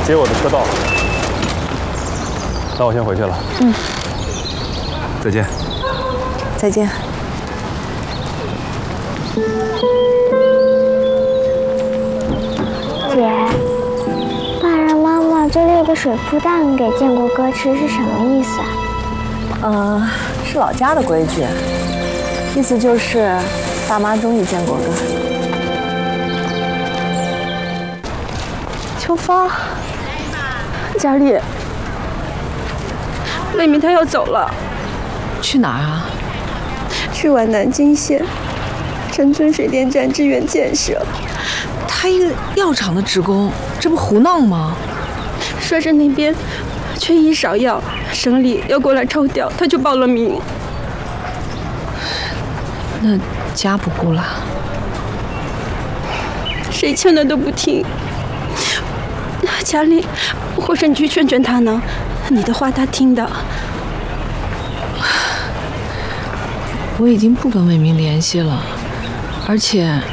接我的车到了，那我先回去了。 嗯， 再见。 再见。 姐，爸让妈妈做6个水铺蛋给建国哥吃是什么意思啊？ 是老家的规矩，意思就是爸妈中意建国哥。 秋芳，佳丽，妹妹她要走了， 去哪儿啊？ 去往南京县陈村水电站支援建设。 她一个药厂的职工，这不胡闹吗？ 说是那边缺医少药，省里要过来抽调，她就报了名。 那家不顾了？ 谁劝的都不听。佳丽，或者你去劝劝他呢？你的话他听的。 我已经不跟魏明联系了，而且